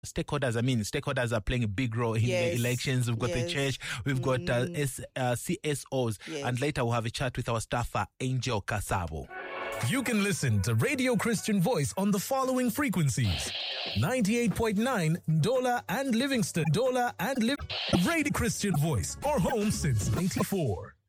stakeholders are playing a big role in the elections. We've got the church, we've got CSOs, and later we'll have a chat with our staffer, Angel Kasabo. You can listen to Radio Christian Voice on the following frequencies: 98.9 Ndola and Livingston, Radio Christian Voice, our home since 1994.